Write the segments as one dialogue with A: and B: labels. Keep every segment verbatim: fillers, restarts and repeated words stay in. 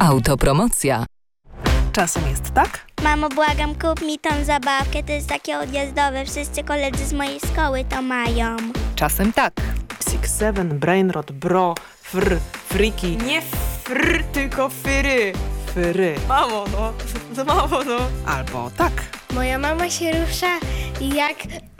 A: Autopromocja.
B: Czasem jest tak?
C: Mamo, błagam, kup mi tą zabawkę, to jest takie odjazdowe, wszyscy koledzy z mojej szkoły to mają.
B: Czasem tak.
D: Six Seven, Brainrot, Bro, Fr, Friki.
E: Nie fr, tylko fyry.
D: Fyry.
E: Mamo, no. No mamo, no.
D: Albo tak.
C: Moja mama się rusza jak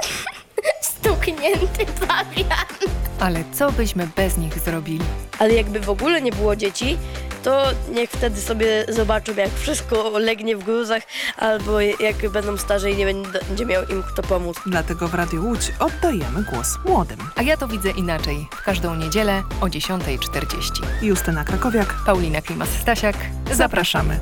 C: stuknięty pawian.
B: Ale co byśmy bez nich zrobili?
F: Ale jakby w ogóle nie było dzieci, to niech wtedy sobie zobaczą, jak wszystko legnie w gruzach, albo jak będą starzy i nie będzie miał im kto pomóc.
D: Dlatego w Radiu Łódź oddajemy głos młodym.
B: A ja to widzę inaczej. W każdą niedzielę o dziesiąta czterdzieści.
D: Justyna Krakowiak,
B: Paulina Klimas-Stasiak. Zapraszamy.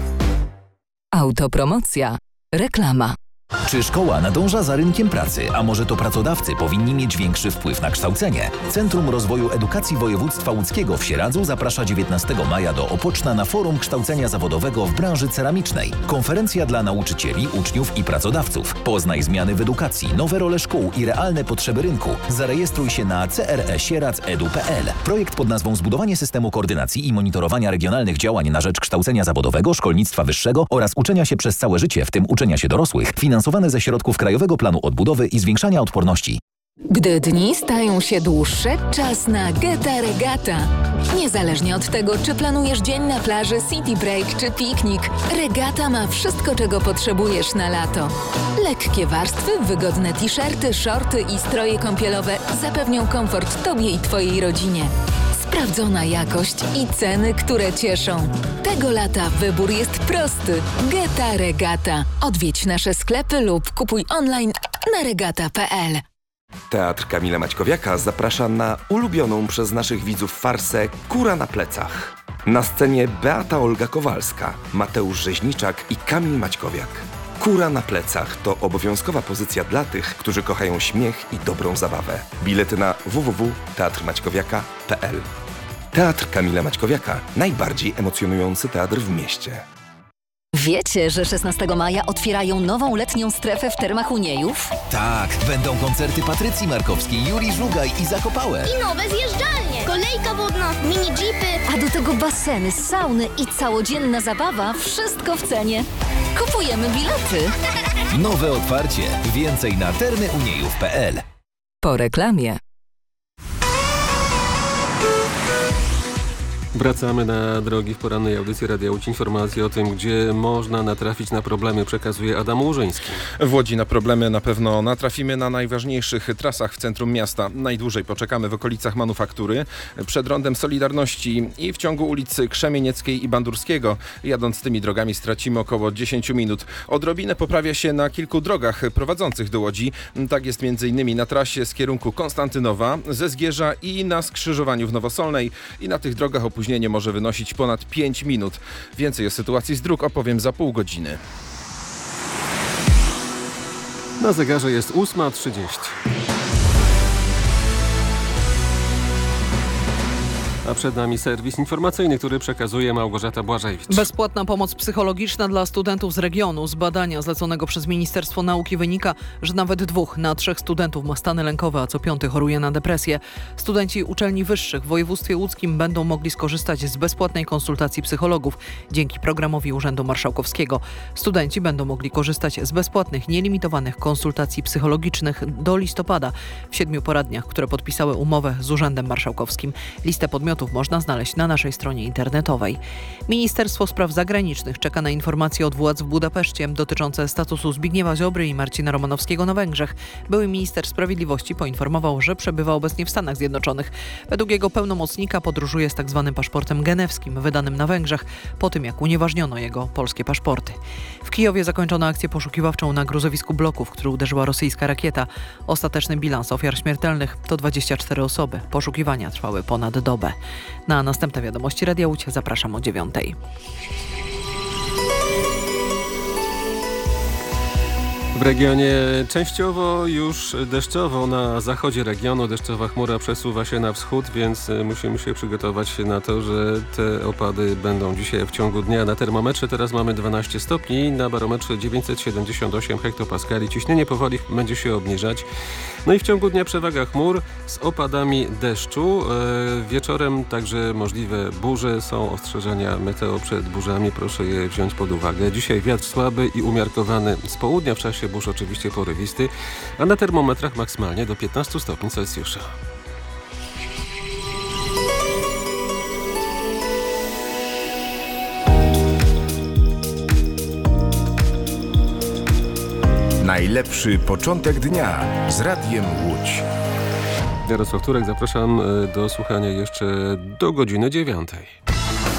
A: Autopromocja. Reklama.
G: Czy szkoła nadąża za rynkiem pracy, a może to pracodawcy powinni mieć większy wpływ na kształcenie? Centrum Rozwoju Edukacji Województwa Łódzkiego w Sieradzu zaprasza dziewiętnastego maja do Opoczna na forum kształcenia zawodowego w branży ceramicznej. Konferencja dla nauczycieli, uczniów i pracodawców. Poznaj zmiany w edukacji, nowe role szkół i realne potrzeby rynku. Zarejestruj się na c r e sieradz kropka e d u kropka p l. Projekt pod nazwą Zbudowanie systemu koordynacji i monitorowania regionalnych działań na rzecz kształcenia zawodowego, szkolnictwa wyższego oraz uczenia się przez całe życie, w tym uczenia się dorosłych, finansowane ze środków Krajowego Planu Odbudowy i Zwiększania Odporności.
A: Gdy dni stają się dłuższe, czas na Geta Regata. Niezależnie od tego, czy planujesz dzień na plaży, city break czy piknik, Regata ma wszystko, czego potrzebujesz na lato. Lekkie warstwy, wygodne t-shirty, shorty i stroje kąpielowe zapewnią komfort Tobie i Twojej rodzinie. Sprawdzona jakość i ceny, które cieszą. Tego lata wybór jest prosty. Geta Regata. Odwiedź nasze sklepy lub kupuj online na regata kropka p l.
H: Teatr Kamila Maćkowiaka zaprasza na ulubioną przez naszych widzów farsę Kura na plecach. Na scenie Beata Olga Kowalska, Mateusz Rzeźniczak i Kamil Maćkowiak. Kura na plecach to obowiązkowa pozycja dla tych, którzy kochają śmiech i dobrą zabawę. Bilety na w w w kropka teatr maćkowiaka kropka p l. Teatr Kamila Maćkowiaka. Najbardziej emocjonujący teatr w mieście.
A: Wiecie, że szesnastego maja otwierają nową letnią strefę w Termach Uniejów?
G: Tak, będą koncerty Patrycji Markowskiej, Juri Żugaj i Zakopałe.
C: I nowe zjeżdżalnie, kolejka wodna, mini jeepy.
A: A do tego baseny, sauny i całodzienna zabawa, wszystko w cenie. Kupujemy bilety.
G: Nowe otwarcie. Więcej na termy uniejów kropka p l.
A: Po reklamie.
I: Wracamy na drogi w porannej audycji Radia Łódź. Informacje o tym, gdzie można natrafić na problemy, przekazuje Adam Łużyński.
J: W Łodzi na problemy na pewno natrafimy na najważniejszych trasach w centrum miasta. Najdłużej poczekamy w okolicach Manufaktury, przed Rondem Solidarności i w ciągu ulicy Krzemienieckiej i Bandurskiego. Jadąc tymi drogami stracimy około dziesięć minut. Odrobinę poprawia się na kilku drogach prowadzących do Łodzi. Tak jest m.in. na trasie z kierunku Konstantynowa, ze Zgierza i na skrzyżowaniu w Nowosolnej. I na tych drogach opóźnienie Opóźnienie może wynosić ponad pięć minut. Więcej o sytuacji z dróg opowiem za pół godziny.
I: Na zegarze jest ósma trzydzieści. A przed nami serwis informacyjny, który przekazuje Małgorzata Błażejewicz.
B: Bezpłatna pomoc psychologiczna dla studentów z regionu. Z badania zleconego przez Ministerstwo Nauki wynika, że nawet dwóch na trzech studentów ma stany lękowe, a co piąty choruje na depresję. Studenci uczelni wyższych w województwie łódzkim będą mogli skorzystać z bezpłatnej konsultacji psychologów dzięki programowi Urzędu Marszałkowskiego. Studenci będą mogli korzystać z bezpłatnych, nielimitowanych konsultacji psychologicznych do listopada w siedmiu poradniach, które podpisały umowę z Urzędem Marszałkowskim. Listę podmiotów można znaleźć na naszej stronie internetowej. Ministerstwo Spraw Zagranicznych czeka na informacje od władz w Budapeszcie dotyczące statusu Zbigniewa Ziobry i Marcina Romanowskiego na Węgrzech. Były minister sprawiedliwości poinformował, że przebywa obecnie w Stanach Zjednoczonych. Według jego pełnomocnika podróżuje z tzw. paszportem genewskim wydanym na Węgrzech po tym, jak unieważniono jego polskie paszporty. W Kijowie zakończono akcję poszukiwawczą na gruzowisku bloku, w który uderzyła rosyjska rakieta. Ostateczny bilans ofiar śmiertelnych to dwadzieścia cztery osoby. Poszukiwania trwały ponad dobę. Na następne wiadomości Radia Łódź zapraszam o dziewiątej.
I: W regionie częściowo już deszczowo, na zachodzie regionu deszczowa chmura przesuwa się na wschód, więc musimy się przygotować na to, że te opady będą dzisiaj w ciągu dnia. Na termometrze teraz mamy dwanaście stopni, na barometrze dziewięćset siedemdziesiąt osiem hektopaskali. Ciśnienie powoli będzie się obniżać. No i w ciągu dnia przewaga chmur z opadami deszczu. E, wieczorem także możliwe burze. Są ostrzeżenia meteo przed burzami. Proszę je wziąć pod uwagę. Dzisiaj wiatr słaby i umiarkowany z południa, w czasie burz oczywiście porywisty, a na termometrach maksymalnie do piętnastu stopni Celsjusza.
K: Najlepszy początek dnia z Radiem Łódź.
I: Jarosław Turek, zapraszam do słuchania jeszcze do godziny dziewiątej.